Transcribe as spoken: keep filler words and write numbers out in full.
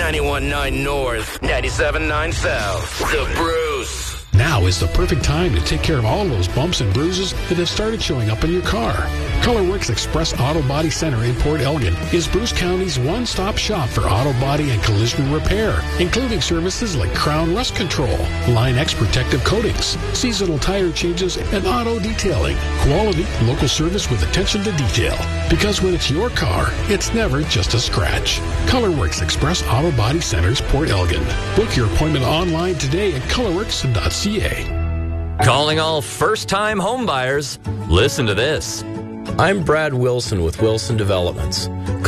ninety-one point nine North, ninety-seven point nine South. The Bruce. Now is the perfect time to take care of all those bumps and bruises that have started showing up in your car. ColorWorks Express Auto Body Center in Port Elgin is Bruce County's one-stop shop for auto body and collision repair, including services like crown rust control, Line X protective coatings, seasonal tire changes, and auto detailing. Quality, local service with attention to detail. Because when it's your car, it's never just a scratch. ColorWorks Express Auto Body Centers, Port Elgin. Book your appointment online today at colorworks dot c a. Calling all first-time homebuyers. Listen to this. I'm Brad Wilson with Wilson Developments.